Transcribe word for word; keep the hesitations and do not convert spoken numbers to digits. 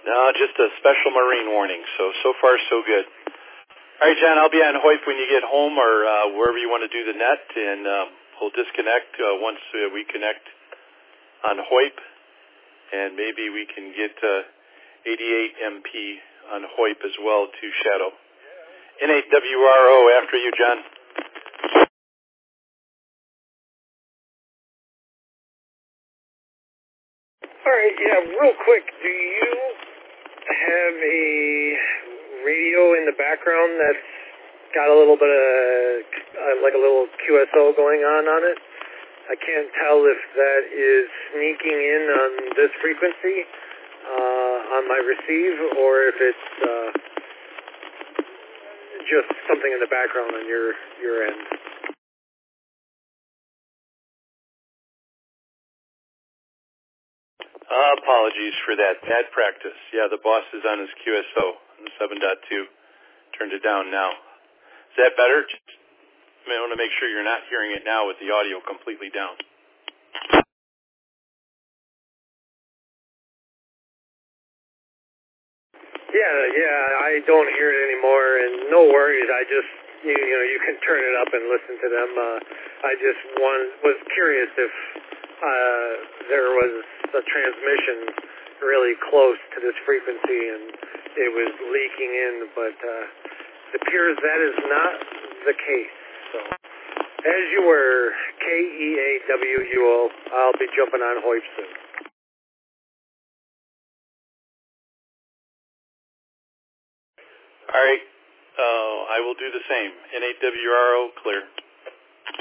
No, just a special marine warning. So, so far, so good. All right, John, I'll be on Hoyp when you get home or uh, wherever you want to do the net, and uh, we'll disconnect uh, once uh, we connect on Hoyp, and maybe we can get uh, eighty-eight M P on Hoyp as well to Shadow. N eight W R O after you, John. All right, yeah, real quick, do you have a radio in the background that's got a little bit of, uh, like a little Q S O going on on it? I can't tell if that is sneaking in on this frequency uh, on my receive or if it's uh, just something in the background on your, your end. Uh, apologies for that. Bad practice. Yeah, the boss is on his Q S O on seven point two. Turned it down now. Is that better? Just, I want to make sure you're not hearing it now with the audio completely down. Yeah, yeah, I don't hear it anymore, and no worries. I just, you, you know, you can turn it up and listen to them. Uh, I just want, was curious if uh, there was a transmission really close to this frequency and it was leaking in, but uh, it appears that is not the case. So, as you were, K E A W U O, I'll be jumping on Hoyp soon. All right. Uh, I will do the same. N eight W R O, clear.